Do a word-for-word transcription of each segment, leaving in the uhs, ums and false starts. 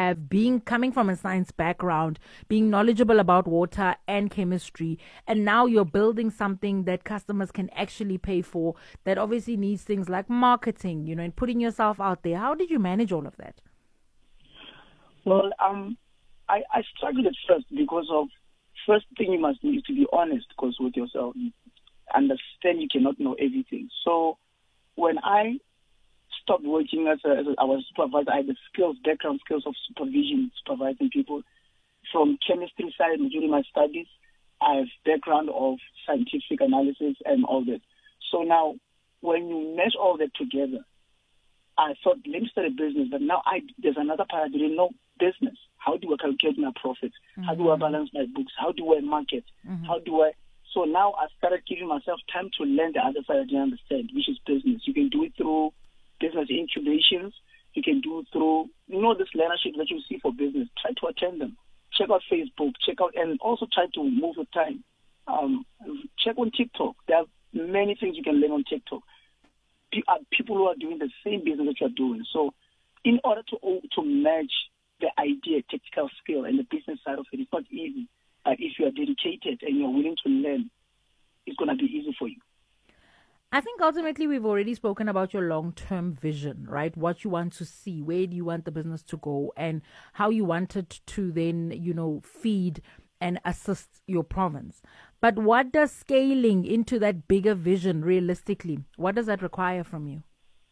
have, being coming from a science background, being knowledgeable about water and chemistry, and now you're building something that customers can actually pay for that obviously needs things like marketing, you know, and putting yourself out there. How did you manage all of that? Well, um, I, I struggled at first because of, first thing you must need is to be honest, because with yourself, you understand you cannot know everything. So when I stopped working as a, as a I was a supervisor, I had the skills, background skills of supervision, supervising people. From chemistry side during my studies, I have background of scientific analysis and all that. So now, when you mesh all that together, I thought, let me start a business, but now I there's another part I didn't know, business. How do I calculate my profits? Mm-hmm. How do I balance my books? How do I market? Mm-hmm. How do I... So now I started giving myself time to learn the other side I didn't understand, which is business. You can do it through business incubations. You can do it through, you know, this leadership that you see for business. Try to attend them. Check out Facebook. Check out, and also try to move with time. Um, check on TikTok. There are many things you can learn on TikTok. People who are doing the same business that you're doing. So in order to to match the idea, technical skill, and the business side of it, it's not easy. But if you are dedicated and you're willing to learn, it's going to be easy for you. I think ultimately we've already spoken about your long-term vision, right? What you want to see, where do you want the business to go, and how you wanted to then, you know, feed and assist your province. But what does scaling into that bigger vision realistically, what does that require from you?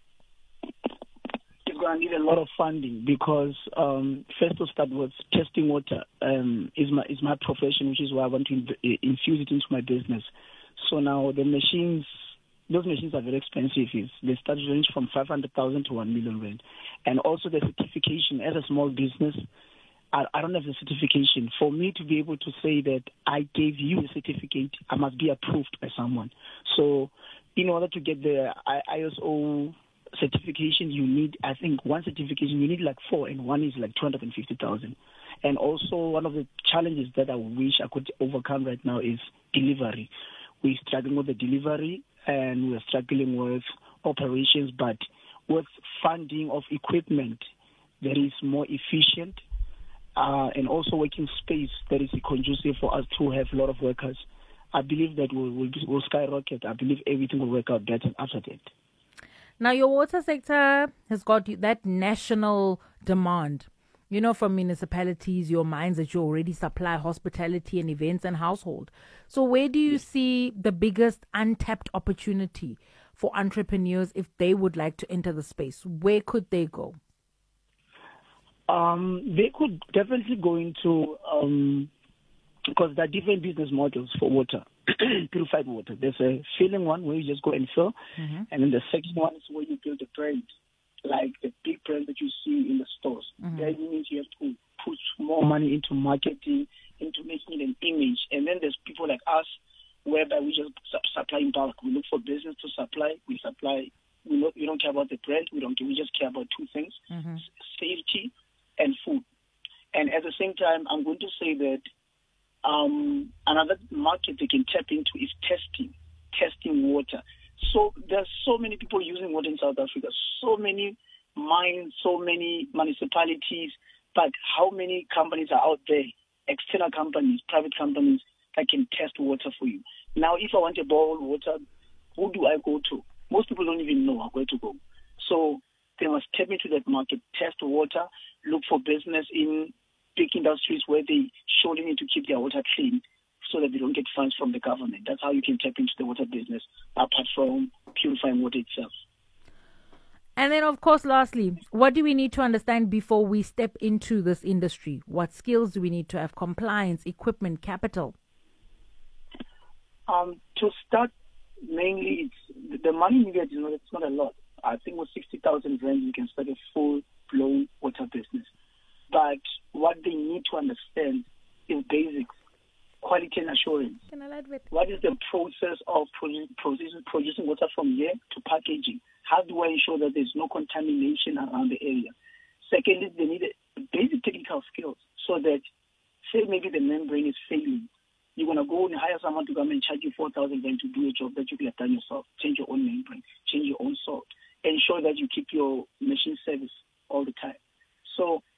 It's going to need a lot of funding because um, first to start with, testing water um, is my is my profession, which is why I want to in- infuse it into my business. So now the machines, those machines are very expensive. It's, they start to range from five hundred thousand to one million rand. And also the certification as a small business, I, I don't have the certification. For me to be able to say that I gave you a certificate, I must be approved by someone. So in order to get the I S O certification, you need, I think, one certification, you need like four, and one is like two hundred fifty thousand. And also one of the challenges that I wish I could overcome right now is delivery. We're struggling with the delivery and we're struggling with operations, but with funding of equipment that is more efficient uh, and also working space that is conducive for us to have a lot of workers, I believe that we'll, we'll, we'll skyrocket. I believe everything will work out better after that. Now, your water sector has got that national demand, you know, from municipalities, your mines that you already supply, hospitality and events and household. So where do you yes. see the biggest untapped opportunity for entrepreneurs if they would like to enter the space? Where could they go? Um, they could definitely go into, um, because there are different business models for water. Purified water. There's a filling one where you just go and fill, mm-hmm. and then the second one is where you build a brand, like the big brand that you see in the stores. Mm-hmm. That means you have to put more money into marketing, into making an image. And then there's people like us, whereby we just supply in bulk. We look for business to supply. We supply. We don't, we don't care about the brand. We don't. We just care about two things: mm-hmm. safety and food. And at the same time, I'm going to say that. Um, another market they can tap into is testing, testing water. So there's so many people using water in South Africa, so many mines, so many municipalities, but how many companies are out there, external companies, private companies that can test water for you? Now, if I want a bowl water, who do I go to? Most people don't even know where to go. So they must tap into that market, test water, look for business in big industries where they surely need to keep their water clean so that they don't get funds from the government. That's how you can tap into the water business, apart from purifying water itself. And then, of course, lastly, what do we need to understand before we step into this industry? What skills do we need to have? Compliance, equipment, capital? Um, to start, mainly, it's the money you get, you know, it's not a lot. I think with sixty thousand rand, you can start a full-blown water business. But what they need to understand is basics, quality and assurance. What is the process of producing, producing water from here to packaging? How do I ensure that there's no contamination around the area? Secondly, they need basic technical skills so that, say maybe the membrane is failing. You're going to go and hire someone to come and charge you four thousand rand to do a job that you could have done yourself. Change your own membrane, change your own salt. Ensure that you keep your machine service all the time. So